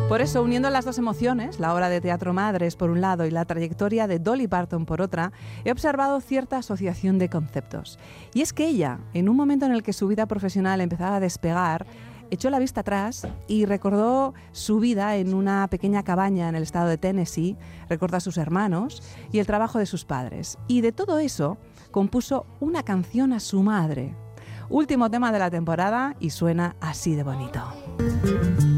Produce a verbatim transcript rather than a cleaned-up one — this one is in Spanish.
Por eso, uniendo las dos emociones, la obra de teatro Madres por un lado y la trayectoria de Dolly Parton por otra, he observado cierta asociación de conceptos. Y es que ella, en un momento en el que su vida profesional empezaba a despegar, echó la vista atrás y recordó su vida en una pequeña cabaña en el estado de Tennessee, recordó a sus hermanos y el trabajo de sus padres. Y de todo eso compuso una canción a su madre. Último tema de la temporada y suena así de bonito.